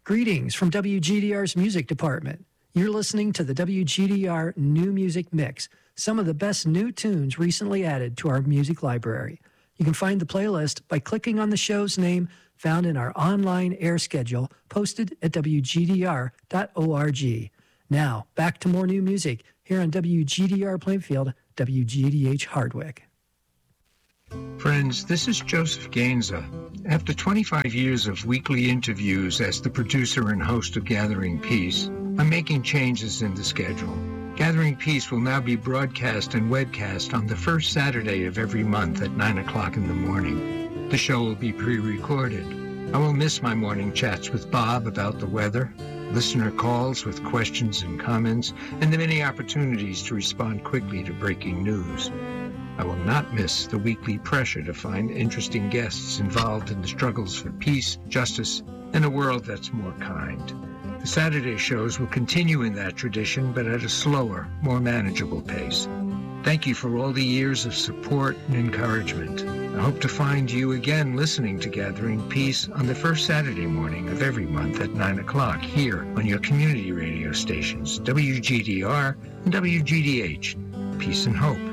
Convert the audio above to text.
Greetings from WGDR's music department. You're listening to the WGDR New Music Mix, some of the best new tunes recently added to our music library. You can find the playlist by clicking on the show's name found in our online air schedule posted at WGDR.org. Now, back to more new music here on WGDR Plainfield, WGDH Hardwick. Friends, this is Joseph Gainza. After 25 years of weekly interviews as the producer and host of Gathering Peace, I'm making changes in the schedule. Gathering Peace will now be broadcast and webcast on the first Saturday of every month at 9 o'clock in the morning. The show will be pre-recorded. I will miss my morning chats with Bob about the weather, listener calls with questions and comments, and the many opportunities to respond quickly to breaking news. I will not miss the weekly pressure to find interesting guests involved in the struggles for peace, justice, and a world that's more kind. The Saturday shows will continue in that tradition, but at a slower, more manageable pace. Thank you for all the years of support and encouragement. I hope to find you again listening to Gathering Peace on the first Saturday morning of every month at 9 o'clock here on your community radio stations, WGDR and WGDH. Peace and hope.